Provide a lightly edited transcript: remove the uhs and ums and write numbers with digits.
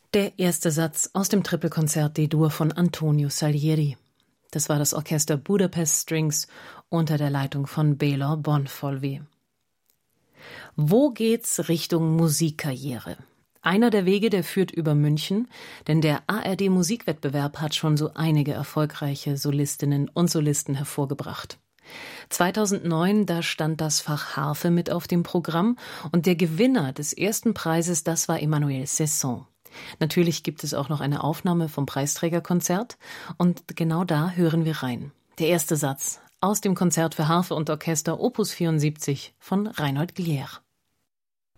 Der erste Satz aus dem Tripelkonzert D-Dur von Antonio Salieri. Das war das Orchester Budapest Strings unter der Leitung von Bela Bonfolvé. Wo geht's Richtung Musikkarriere? Einer der Wege, der führt über München, denn der ARD-Musikwettbewerb hat schon so einige erfolgreiche Solistinnen und Solisten hervorgebracht. 2009, da stand das Fach Harfe mit auf dem Programm und der Gewinner des ersten Preises, das war Emmanuel Cesson. Natürlich gibt es auch noch eine Aufnahme vom Preisträgerkonzert und genau da hören wir rein. Der erste Satz aus dem Konzert für Harfe und Orchester Opus 74 von Reinhold Glier.